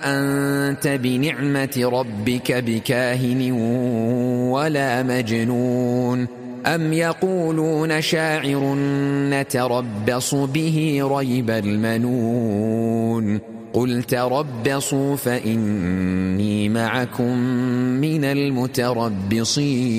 أنت بنعمة ربك بكاهن ولا مجنون أم يقولون شاعر نتربص به ريب المنون قل تربصوا فإني معكم من المتربصين